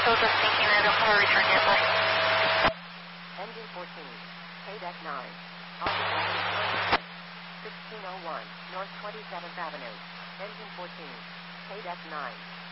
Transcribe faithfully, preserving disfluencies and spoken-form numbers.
still just thinking I don't have a return yet, bye. Engine fourteen, K-Deck nine. Office sixteen oh one, North twenty-seventh Avenue. Engine fourteen, K-Deck nine.